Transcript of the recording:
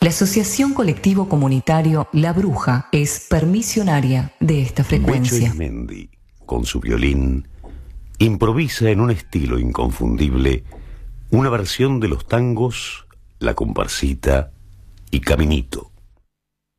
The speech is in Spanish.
La Asociación Colectivo Comunitario La Bruja es permisionaria de esta frecuencia. Becho Ismendi, con su violín, improvisa en un estilo inconfundible una versión de los tangos La Comparsita y Caminito.